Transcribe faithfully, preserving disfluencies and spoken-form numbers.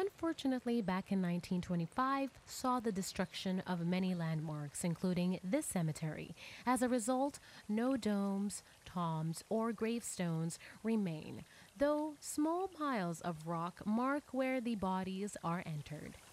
Unfortunately, back in nineteen twenty-five, saw the destruction of many landmarks, including this cemetery. As a result, no domes, tombs, or gravestones remain, though small piles of rock mark where the bodies are entered.